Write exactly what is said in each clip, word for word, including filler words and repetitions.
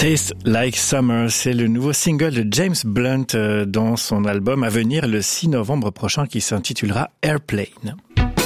Taste Like Summer, c'est le nouveau single de James Blunt dans son album à venir le six novembre prochain qui s'intitulera Airplane.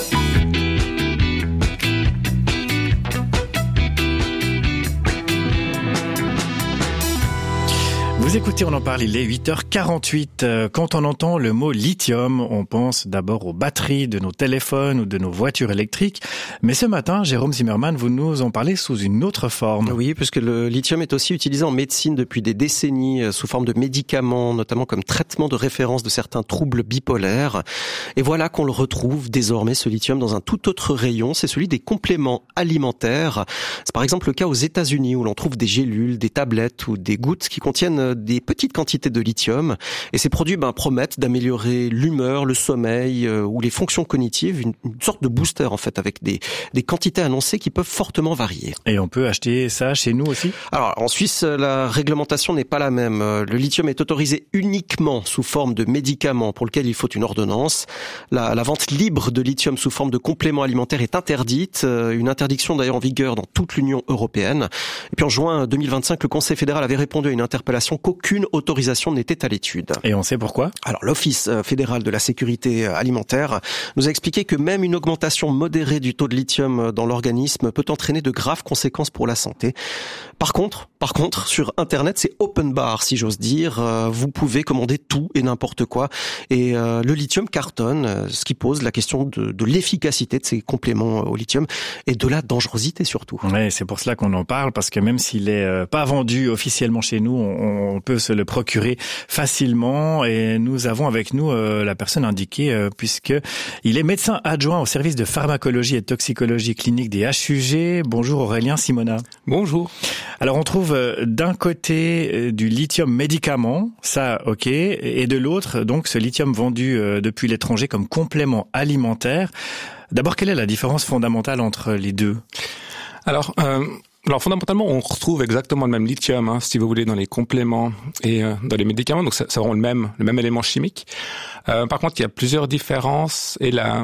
Vous écoutez, on en parle, il est huit heures quarante-huit. Quand on entend le mot lithium, on pense d'abord aux batteries de nos téléphones ou de nos voitures électriques. Mais ce matin, Jérôme Zimmermann, vous nous en parlez sous une autre forme. Oui, puisque le lithium est aussi utilisé en médecine depuis des décennies sous forme de médicaments, notamment comme traitement de référence de certains troubles bipolaires. Et voilà qu'on le retrouve désormais, ce lithium, dans un tout autre rayon, c'est celui des compléments alimentaires. C'est par exemple le cas aux États-Unis où l'on trouve des gélules, des tablettes ou des gouttes qui contiennent des petites quantités de lithium, et ces produits ben, promettent d'améliorer l'humeur, le sommeil euh, ou les fonctions cognitives, une, une sorte de booster en fait, avec des, des quantités annoncées qui peuvent fortement varier. Et on peut acheter ça chez nous aussi ? Alors en Suisse, la réglementation n'est pas la même. Le lithium est autorisé uniquement sous forme de médicament pour lequel il faut une ordonnance. La, la vente libre de lithium sous forme de complément alimentaire est interdite, une interdiction d'ailleurs en vigueur dans toute l'Union européenne. Et puis en juin deux mille vingt-cinq, le Conseil fédéral avait répondu à une interpellation qu'aucune autorisation n'était à l'étude. Et on sait pourquoi ? Alors l'Office fédéral de la sécurité alimentaire nous a expliqué que même une augmentation modérée du taux de lithium dans l'organisme peut entraîner de graves conséquences pour la santé. Par contre, par contre, sur Internet, c'est open bar, si j'ose dire. Vous pouvez commander tout et n'importe quoi. Et euh, le lithium cartonne, ce qui pose la question de, de l'efficacité de ces compléments au lithium et de la dangerosité surtout. Ouais, c'est pour cela qu'on en parle, parce que même s'il est pas vendu officiellement chez nous, on, on peut se le procurer facilement. Et nous avons avec nous euh, la personne indiquée, euh, puisque il est médecin adjoint au service de pharmacologie et toxicologie clinique des H U G. Bonjour Aurélien Simona. Bonjour. Alors on trouve euh, d'un côté euh, du lithium médicament, ça ok, et de l'autre donc ce lithium vendu euh, depuis l'étranger comme complément alimentaire. D'abord, quelle est la différence fondamentale entre les deux ? Alors, euh, alors fondamentalement, on retrouve exactement le même lithium, hein, si vous voulez, dans les compléments et euh, dans les médicaments. Donc, c'est, c'est vraiment le même, le même élément chimique. Euh, par contre, il y a plusieurs différences et la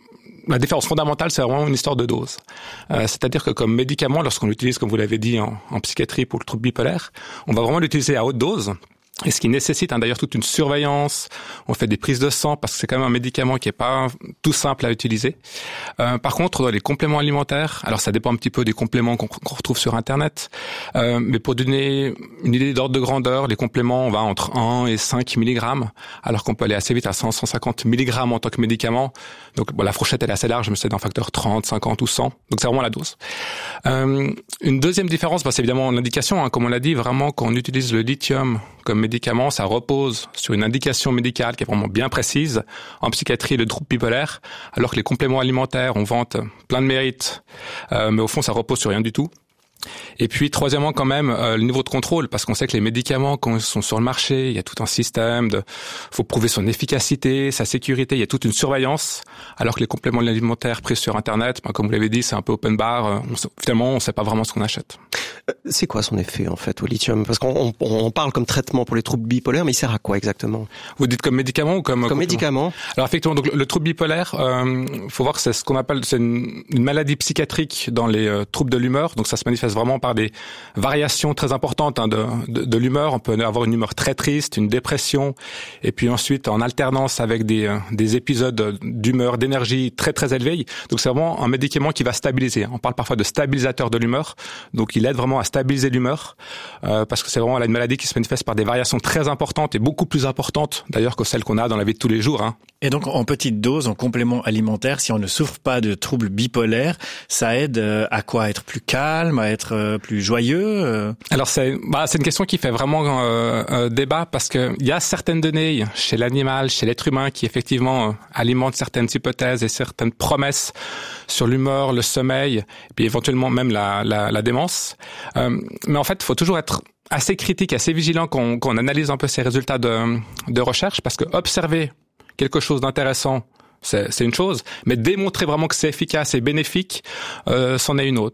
La différence fondamentale, c'est vraiment une histoire de dose. Euh, c'est-à-dire que comme médicament, lorsqu'on l'utilise, comme vous l'avez dit, en, en psychiatrie pour le trouble bipolaire, on va vraiment l'utiliser à haute dose. Et ce qui nécessite hein, d'ailleurs toute une surveillance. On fait des prises de sang parce que c'est quand même un médicament qui est pas tout simple à utiliser. Euh, par contre, les compléments alimentaires, alors ça dépend un petit peu des compléments qu'on, qu'on retrouve sur Internet, euh, mais pour donner une idée d'ordre de grandeur, les compléments, on va entre un et cinq milligrammes, alors qu'on peut aller assez vite à cent à cent cinquante milligrammes en tant que médicament. Donc bon, la fourchette elle est assez large, mais c'est d'un facteur trente, cinquante ou cent. Donc c'est vraiment la dose. Euh, une deuxième différence, bah, c'est évidemment l'indication. Hein, comme on l'a dit, vraiment quand on utilise le lithium comme médicament, ça repose sur une indication médicale qui est vraiment bien précise en psychiatrie le trouble bipolaire, alors que les compléments alimentaires, on vante plein de mérites, euh, mais au fond, ça repose sur rien du tout. Et puis, troisièmement, quand même, euh, le niveau de contrôle, parce qu'on sait que les médicaments, quand ils sont sur le marché, il y a tout un système de, faut prouver son efficacité, sa sécurité, il y a toute une surveillance, alors que les compléments alimentaires pris sur Internet, ben, comme vous l'avez dit, c'est un peu open bar, euh, on, finalement, on sait pas vraiment ce qu'on achète. C'est quoi son effet, en fait, au lithium ? Parce qu'on on, on parle comme traitement pour les troubles bipolaires, mais il sert à quoi exactement ? Vous dites comme médicament ou comme... Comme médicament. Alors, effectivement, donc, le trouble bipolaire, euh, faut voir que c'est ce qu'on appelle, c'est une, une maladie psychiatrique dans les euh, troubles de l'humeur, donc ça se manifeste vraiment par des variations très importantes hein, de, de, de l'humeur. On peut avoir une humeur très triste, une dépression, et puis ensuite en alternance avec des, euh, des épisodes d'humeur, d'énergie très très élevés. Donc c'est vraiment un médicament qui va stabiliser. On parle parfois de stabilisateur de l'humeur, donc il aide vraiment à stabiliser l'humeur, euh, parce que c'est vraiment là, une maladie qui se manifeste par des variations très importantes et beaucoup plus importantes d'ailleurs que celles qu'on a dans la vie de tous les jours. Hein. Et donc en petite dose, en complément alimentaire, si on ne souffre pas de troubles bipolaires, ça aide à quoi ? À être plus calme, à être euh, plus joyeux euh... Alors c'est bah, c'est une question qui fait vraiment euh, euh, débat, parce que il y a certaines données chez l'animal, chez l'être humain qui effectivement euh, alimentent certaines hypothèses et certaines promesses sur l'humeur, le sommeil, et puis éventuellement même la la, la démence. Euh, mais en fait, il faut toujours être assez critique, assez vigilant quand on, quand on analyse un peu ces résultats de de recherche, parce que observer quelque chose d'intéressant, c'est, c'est une chose, mais démontrer vraiment que c'est efficace et bénéfique, euh, c'en est une autre.